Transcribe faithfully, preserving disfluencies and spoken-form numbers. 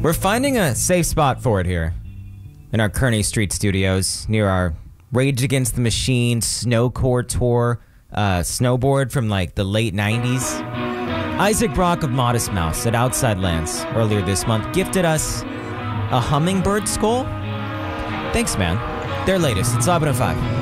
We're finding a safe spot for it here in our Kearney Street studios near our Rage Against the Machine Snowcore Tour uh, snowboard from like the late nineties. Isaac Brock of Modest Mouse at Outside Lands earlier this month gifted us a hummingbird skull. Thanks, man. Their latest. It's five oh five.